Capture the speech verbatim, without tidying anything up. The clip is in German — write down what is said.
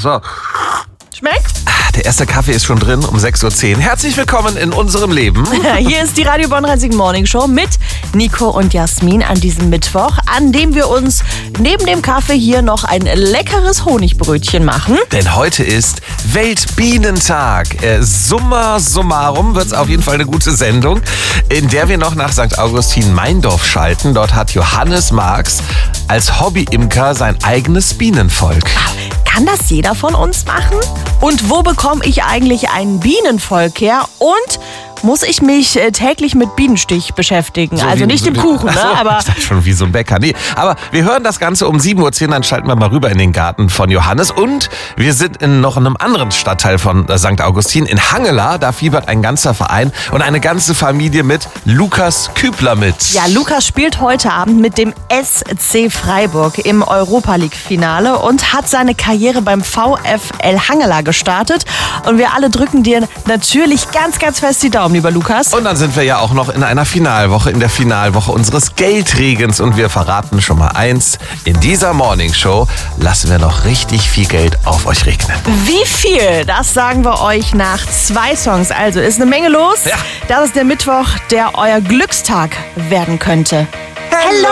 So. Schmeckt? Der erste Kaffee ist schon drin um sechs Uhr zehn. Herzlich willkommen in unserem Leben. Hier ist die Radio Bonn-Rhein-Sieg Morning Show mit Nico und Jasmin an diesem Mittwoch, an dem wir uns neben dem Kaffee hier noch ein leckeres Honigbrötchen machen. Denn heute ist Weltbienentag. Äh, summa summarum wird es auf jeden Fall eine gute Sendung, in der wir noch nach Sankt Augustin-Meindorf schalten. Dort hat Johannes Marx als Hobby-Imker sein eigenes Bienenvolk. Kann das jeder von uns machen? Und wo bekomme ich eigentlich ein Bienenvolk her? Und muss ich mich äh, täglich mit Bienenstich beschäftigen? So also wie, nicht so im wie, Kuchen, ne? So, Aber ich dachte schon wie so ein Bäcker. Nee, aber wir hören das Ganze um sieben Uhr zehn, dann schalten wir mal rüber in den Garten von Johannes. Und wir sind in noch einem anderen Stadtteil von Sankt Augustin, in Hangela. Da fiebert ein ganzer Verein und eine ganze Familie mit Lukas Kübler mit. ja, Lukas spielt heute Abend mit dem S C Freiburg im Europa-League-Finale und hat seine Karriere beim VfL Hangela gestartet. Und wir alle drücken dir natürlich ganz, ganz fest die Daumen, lieber Lukas. Und dann sind wir ja auch noch in einer Finalwoche, in der Finalwoche unseres Geldregens. Und wir verraten schon mal eins, in dieser Morningshow lassen wir noch richtig viel Geld auf euch regnen. Wie viel? Das sagen wir euch nach zwei Songs. Also ist eine Menge los. Ja. Das ist der Mittwoch, der euer Glückstag werden könnte. Hello